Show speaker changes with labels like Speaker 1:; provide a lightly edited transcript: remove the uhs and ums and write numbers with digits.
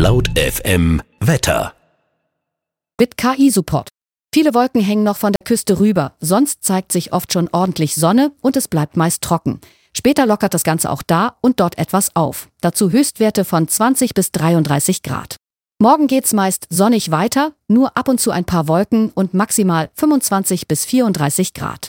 Speaker 1: Laut FM Wetter.
Speaker 2: Mit KI-Support. Viele Wolken hängen noch von der Küste rüber, sonst zeigt sich oft schon ordentlich Sonne und es bleibt meist trocken. Später lockert das Ganze auch da und dort etwas auf. Dazu Höchstwerte von 20 bis 33 Grad. Morgen geht's meist sonnig weiter, nur ab und zu ein paar Wolken und maximal 25 bis 34 Grad.